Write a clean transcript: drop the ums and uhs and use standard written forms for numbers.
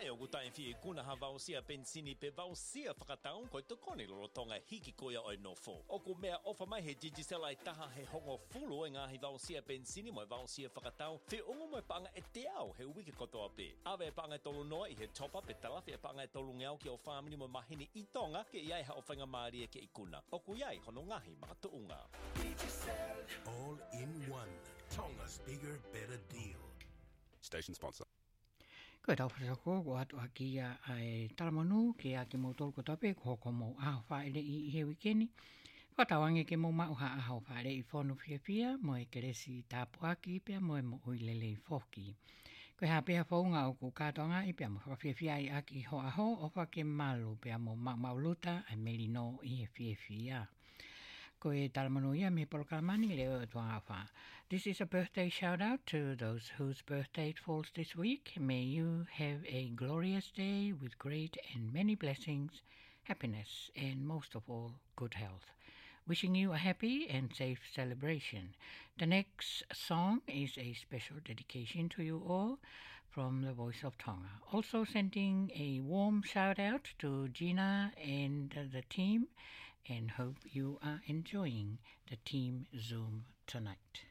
o gutai fi kuna ha vausia pensini pe vausia whakatau koe te kone lorotonga hiki koia oi nofo. O ku mea ofa mai he Digicel ai taha he hongo fulu e ngahi vausia pensini moi vausia whakatau fi ungo moi panga e te au he wiki kotoa pe. Awe e panga e tolu noa I he top-up e talafi e panga e tolu ngeau ki o whamini moi mahini I tonga ke iai ha o whainga maari e ke ikuna. O ku iai hono ngahi makatuunga. Digicel. All in one. Tonga's bigger, better deal. Station sponsor. Koe tau whasako ko atu haki ai talamanu ke a ke mo tolu ko tape ko hoko mo aho whaere I he wikeni. Whatawange ke mo mau ha aho whaere I whonu whiawhia mo e keresi tāpuaki pia mo e mo uilele I whoki. Koe ha pia whaunga o ku kātonga I pia mo whawhiawhia I aki ho aho o whake malu pia mo mauluta ai melino I he whiawhia. Ko e talamanuia me polokalamani leo tuafa. This is a birthday shout out to those whose birthday falls this week. May you have a glorious day with great and many blessings, happiness and most of all good health. Wishing you a happy and safe celebration. The next song is a special dedication to you all from the Voice of Tonga. Also sending a warm shout out to Gina and the team and hope you are enjoying the Team Zoom tonight.